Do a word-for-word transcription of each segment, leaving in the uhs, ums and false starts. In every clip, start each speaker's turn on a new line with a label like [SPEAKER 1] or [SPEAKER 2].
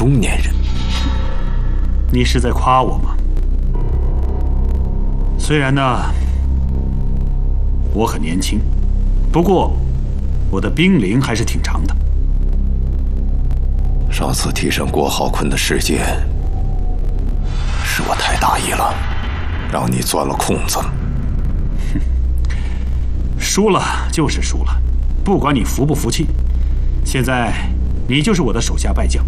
[SPEAKER 1] 中年人。
[SPEAKER 2] 你是在夸我吗？虽然呢，我很年轻，不过我的兵龄还是挺长的。
[SPEAKER 1] 上次提升郭浩坤的事件，是我太大意了，让你钻了空子。
[SPEAKER 2] 哼，输了就是输了，不管你服不服气。现在你就是我的手下败将。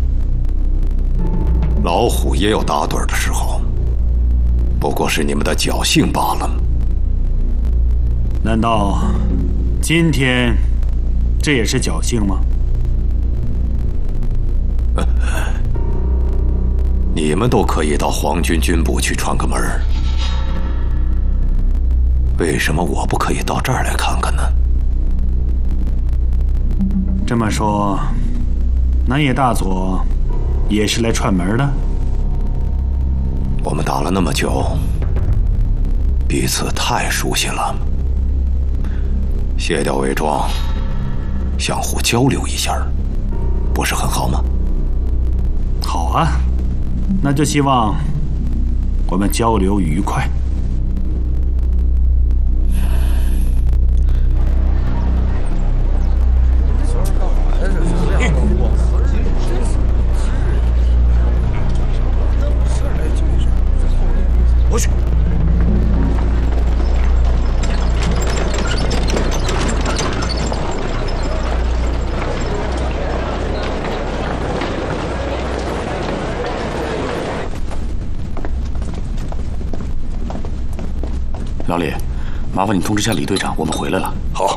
[SPEAKER 1] 老虎也有打盹的时候，不过是你们的侥幸罢了。
[SPEAKER 2] 难道今天这也是侥幸吗？
[SPEAKER 1] 你们都可以到皇军军部去串个门儿，为什么我不可以到这儿来看看呢？
[SPEAKER 2] 这么说，南野大佐也是来串门的？
[SPEAKER 1] 我们打了那么久，彼此太熟悉了，卸掉伪装，相互交流一下，不是很好吗？
[SPEAKER 2] 好啊，那就希望我们交流愉快。
[SPEAKER 3] 我去。
[SPEAKER 4] 老李，麻烦你通知下李队长，我们回来了。
[SPEAKER 3] 好。